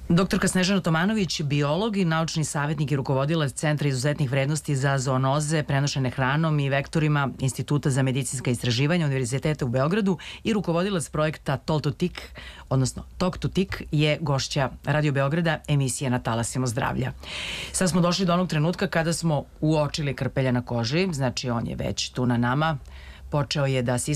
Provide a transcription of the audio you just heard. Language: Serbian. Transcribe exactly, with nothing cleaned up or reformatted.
Doktorka Snežana Tomanović, biolog i naučni savjetnik i rukovodilac Centra izuzetnih vrednosti za zoonoze prenošene hranom i vektorima Instituta za medicinska istraživanja Univerziteta u Beogradu i rukovodilac projekta Talk to Tick, odnosno Talk to Tick, je gošća Radio Beograda, emisije Na talasima zdravlja. Sad smo došli do onog trenutka kada smo uočili krpelja na koži, znači on je već tu na nama. Počeo je da sisa